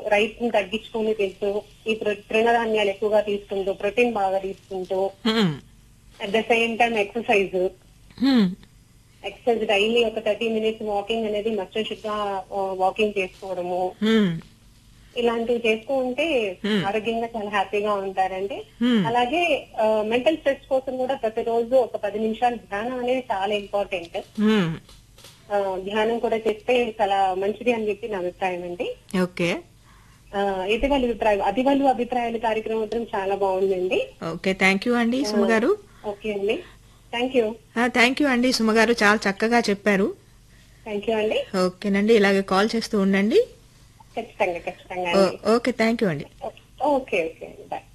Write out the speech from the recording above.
Rice ని తగ్గించుకుని తింటూ ఈ తృణధాన్యాలు ఎక్కువగా తీసుకుంటూ ప్రోటీన్ బాగా తీసుకుంటూ at the same time exercise daily ఒక 30 minutes వాకింగ్ అనేది మస్టర్షిప్గా వాకింగ్ చేసుకోవడము, ఇలాంటివి చేస్తూ ఉంటే ఆరోగ్యంగా చాలా హ్యాపీగా ఉంటారండి. అలాగే మెంటల్ స్ట్రెస్ కోసం కూడా ప్రతిరోజు ఒక 10 నిమిషాలు ధ్యానం అనేది చాలా ఇంపార్టెంట్. ధ్యానం కూడా చేస్తే చాలా మంచిది అని చెప్పి నా అభిప్రాయం అండి. ఓకే. అతివలు అభిప్రాయాలు కార్యక్రమం మాత్రం చాలా బాగుందండి. ఓకే, థ్యాంక్ యూ అండి సుమ గారు. ఓకే అండి, థ్యాంక్ యూ. థ్యాంక్ యూ అండి సుమ గారు, చాలా చక్కగా చెప్పారు. థ్యాంక్ యూ అండి. ఓకేనండి, ఇలాగే కాల్ చేస్తూ ఉండండి. ఖచ్చితంగా. ఓకే, థ్యాంక్ యూ అండి. Okay, bye.